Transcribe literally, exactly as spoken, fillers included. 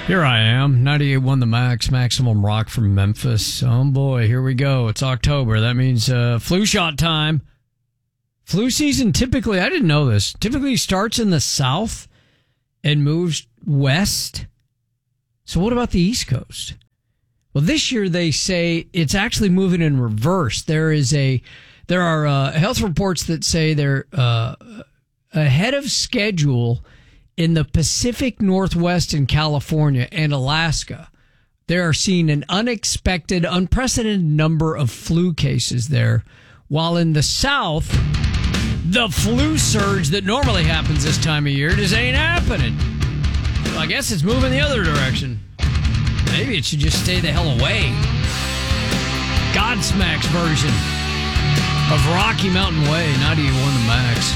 Here I am, ninety-eight point one The Max, Maximum Rock from Memphis. Oh boy, here we go. It's October. That means uh, flu shot time. Flu season typically, I didn't know this, typically starts in the south and moves west. So what about the East Coast? Well, this year they say it's actually moving in reverse. There is a, there are uh, health reports that say they're uh, ahead of schedule in the Pacific Northwest and California and Alaska. They are seeing an unexpected, unprecedented number of flu cases there, while in the South, the flu surge that normally happens this time of year just ain't happening. So I guess it's moving the other direction. Maybe it should just stay the hell away. Godsmack's version of Rocky Mountain Way, ninety-eight point one The Max.